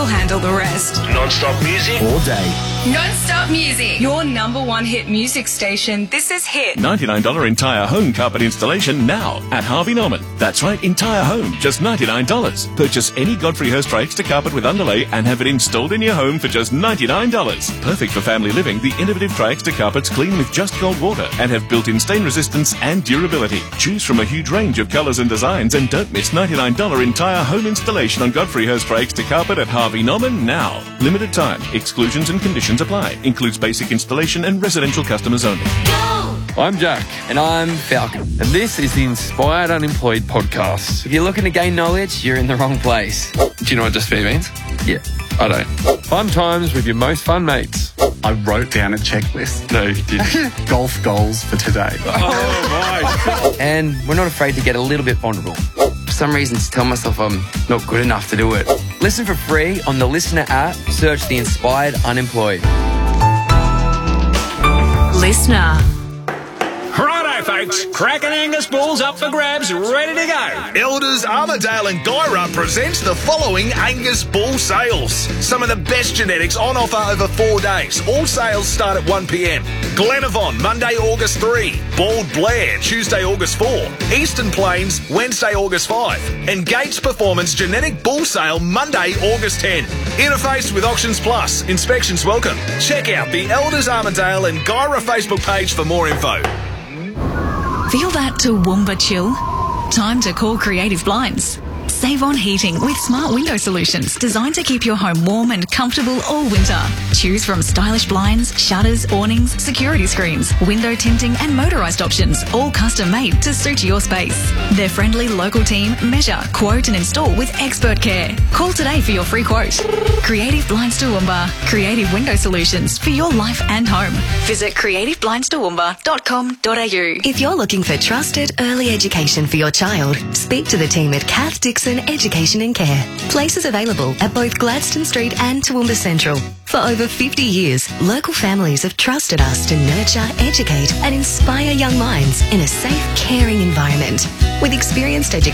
we'll handle the rest. Non-stop music all day. Non-stop music. Your number one hit music station. This is Hit. $99 entire home carpet installation now at Harvey Norman. That's right, entire home, just $99. Purchase any Godfrey Hirst Extra carpet with underlay and have it installed in your home for just $99. Perfect for family living, the innovative Tri-Extra carpets clean with just cold water and have built-in stain resistance and durability. Choose from a huge range of colours and designs and don't miss $99 entire home installation on Godfrey Hirst Extra carpet at Harvey Norman now. Limited time. Exclusions and conditions apply. Includes basic installation and residential customers only. I'm Jack. And I'm Falcon. And this is the Inspired Unemployed podcast. If you're looking to gain knowledge, you're in the wrong place. Do you know what just be means? Yeah. I don't. Fun times with your most fun mates. I wrote down a checklist. No, you didn't. Golf goals for today. Oh, my. And we're not afraid to get a little bit vulnerable. For some reason, to tell myself I'm not good enough to do it. Listen for free on the Listener app. Search the Inspired Unemployed. Listener. Righto, folks. Kraken Angus bulls up for grabs, ready to go. Elders Armadale and Gyra presents the following Angus bull sales. Some of the best genetics on offer over 4 days. All sales start at 1 p.m. Glenavon, Monday, August 3. Bald Blair, Tuesday, August 4. Eastern Plains, Wednesday, August 5. And Gates Performance Genetic Bull Sale, Monday, August 10. Interface with Auctions Plus. Inspections welcome. Check out the Elders Armadale and Gyra Facebook page for more info. Feel that Toowoomba chill? Time to call Creative Blinds. Save on heating with smart window solutions designed to keep your home warm and comfortable all winter. Choose from stylish blinds, shutters, awnings, security screens, window tinting and motorised options, all custom made to suit your space. Their friendly local team measure, quote and install with expert care. Call today for your free quote. Creative Blinds Toowoomba. Creative window solutions for your life and home. Visit creativeblindstoowoomba.com.au. If you're looking for trusted early education for your child, speak to the team at Kath Dixon Education and Care. Places available at both Gladstone Street and Toowoomba Central. For over 50 years, local families have trusted us to nurture, educate and inspire young minds in a safe, caring environment. With experienced education